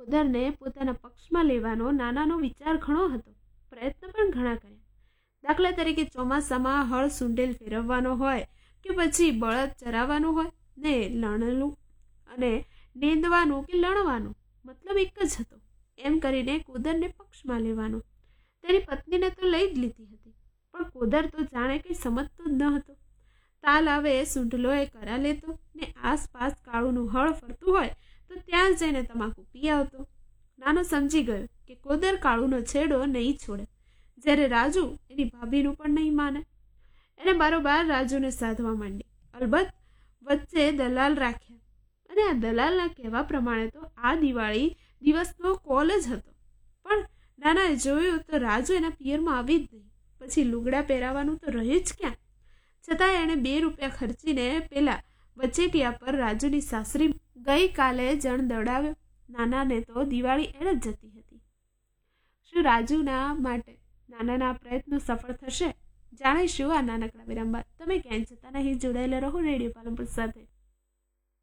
કુદરને પોતાના પક્ષમાં લેવાનો નાનાનો વિચાર ઘણો હતો, પ્રયત્ન પણ ઘણા કર્યા. દાખલા તરીકે ચોમાસામાં હળ સુંડેલ ફેરવવાનો હોય કે પછી બળદ ચરાવવાનું હોય ને લણલું અને નીંદવાનું કે લણવાનું મતલબ એક જ હતો. એમ કરીને કુદરને પક્ષમાં લેવાનો. તેની પત્નીને તો લઈ જ લીધી હતી, પણ કુદર તો જાણે કંઈ સમજતો જ ન હતો. તાલ આવે સૂંઢલોએ કરા લેતો ને આસપાસ કાળુનું હળ ફરતું હોય તો ત્યાં જઈને તમાકુ પી આવતો. નાનો સમજી ગયો કે કુદર કાળુનો છેડો નહીં છોડે, જ્યારે રાજુ એની ભાભીનું પણ નહીં માને. એને બારોબાર રાજુને સાધવા માંડી. અલબત્ત વચ્ચે દલાલ રાખ્યા, અને આ દલાલના કહેવા પ્રમાણે તો આ દિવાળી દિવસનો કોલ જ હતો. પણ નાનાએ જોયું તો રાજુ એના પિયરમાં આવી જ નહીં. પછી લુગડા પહેરાવાનું તો રહ્યું જ ક્યાં. છતાં એણે 2 રૂપિયા ખર્ચીને પેલા વચેટિયા પર રાજુની સાસરી ગઈકાલે જણ દડાવ્યો. નાનાને તો દિવાળી એળ જ જતી હતી. શું રાજુના માટે નાનાના પ્રયત્નો સફળ થશે? જાણીશું આ નાનકડા વિરામ બાદ. તમે ક્યાંય જતા નહીં, જોડાયેલા રહો રેડિયો પાલનપુર સાથે.